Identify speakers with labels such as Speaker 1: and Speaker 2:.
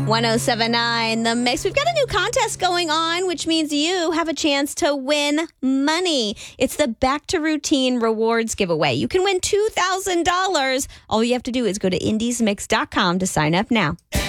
Speaker 1: 1079 The Mix. We've got a new contest going on, which means you have a chance to win money. It's the Back to Routine Rewards giveaway. You can win $2,000. All you have to do is go to indiesmix.com to sign up now.